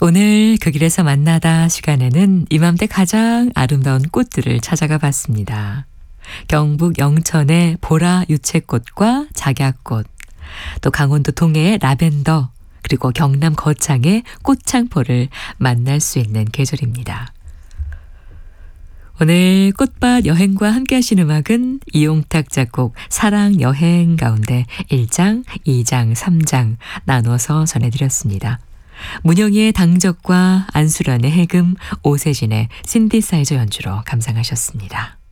오늘 그 길에서 만나다 시간에는 이맘때 가장 아름다운 꽃들을 찾아가 봤습니다. 경북 영천의 보라 유채꽃과 작약꽃, 또 강원도 동해의 라벤더, 그리고 경남 거창의 꽃창포를 만날 수 있는 계절입니다. 오늘 꽃밭 여행과 함께 하신 음악은 이용탁 작곡 사랑여행 가운데 1장, 2장, 3장 나눠서 전해드렸습니다. 문영희의 당적과 안수련의 해금, 오세진의 신디사이저 연주로 감상하셨습니다.